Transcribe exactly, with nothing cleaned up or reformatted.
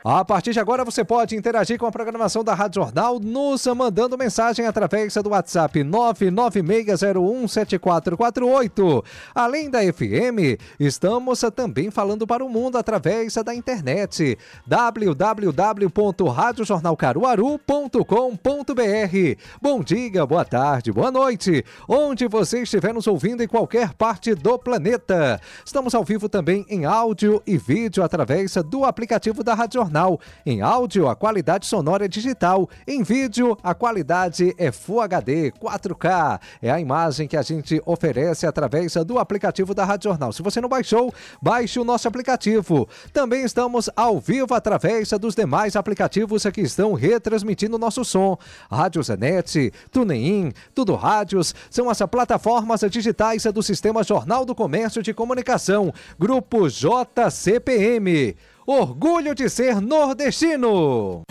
A partir de agora você pode interagir com a programação da Rádio Jornal nos mandando mensagem através do WhatsApp nove nove seis zero um sete quatro quatro oito. Além da F M, estamos também falando para o mundo através da internet w w w ponto rádio jornal caruaru ponto com ponto b r. Bom dia, boa tarde, boa noite, onde você estiver nos ouvindo em qualquer parte do planeta. Estamos ao vivo também em áudio e vídeo através do aplicativo da Rádio Jornal. Em áudio, a qualidade sonora é digital. Em vídeo, a qualidade é Full H D, quatro K. É a imagem que a gente oferece através do aplicativo da Rádio Jornal. Se você não baixou, baixe o nosso aplicativo. Também estamos ao vivo através dos demais aplicativos que estão retransmitindo o nosso som. Rádio Zenet, TuneIn, Tudo Rádios, são as plataformas digitais do Sistema Jornal do Comércio de Comunicação. Grupo J C P M. Orgulho de ser nordestino!